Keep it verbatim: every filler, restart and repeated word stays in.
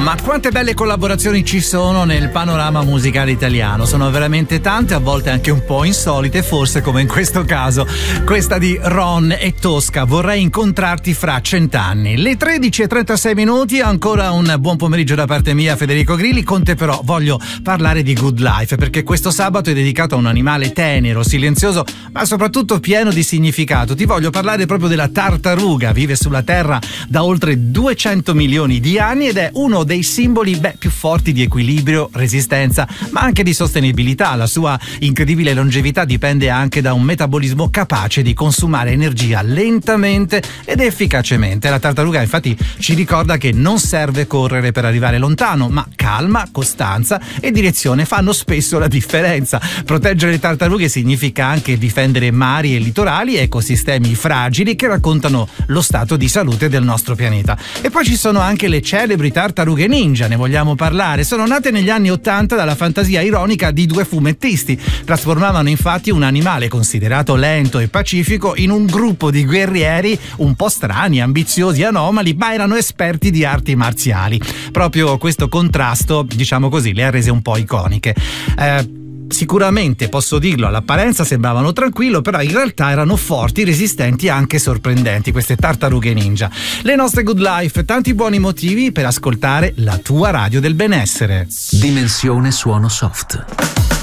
Ma quante belle collaborazioni ci sono nel panorama musicale italiano? Sono veramente tante, a volte anche un po' insolite, forse come in questo caso, questa di Ron e Tosca, Vorrei incontrarti fra cent'anni. Le tredici e trentasei minuti, ancora un buon pomeriggio da parte mia, Federico Grilli. Con te però voglio parlare di Good Life, perché questo sabato è dedicato a un animale tenero, silenzioso, ma soprattutto pieno di significato. Ti voglio parlare proprio della tartaruga. Vive sulla Terra da oltre duecento milioni di anni ed è uno dei simboli beh, più forti di equilibrio, resistenza, ma anche di sostenibilità. La sua incredibile longevità dipende anche da un metabolismo capace di consumare energia lentamente ed efficacemente. La tartaruga infatti ci ricorda che non serve correre per arrivare lontano, ma calma, costanza e direzione fanno spesso la differenza. Proteggere le tartarughe significa anche difendere mari e litorali, ecosistemi fragili che raccontano lo stato di salute del nostro pianeta. E poi ci sono anche le celebri tartarughe ninja, ne vogliamo parlare. Sono nate negli anni ottanta dalla fantasia ironica di due fumettisti. Trasformavano infatti un animale considerato lento e pacifico in un gruppo di guerrieri un po' strani, ambiziosi, anomali, ma erano esperti di arti marziali. Proprio questo contrasto, diciamo così, le ha rese un po' iconiche. Eh, Sicuramente, posso dirlo, all'apparenza sembravano tranquillo, però in realtà erano forti, resistenti e anche sorprendenti, queste tartarughe ninja. Le nostre Good Life, tanti buoni motivi per ascoltare la tua radio del benessere. Dimensione suono soft.